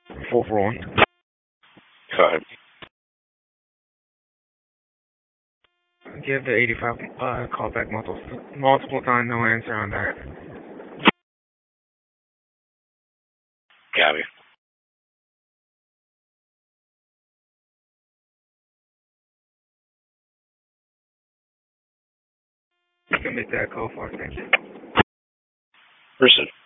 441. Cut. Give the 85 call back multiple times, no answer on that. Copy. You can make that call for us, thank you. Person.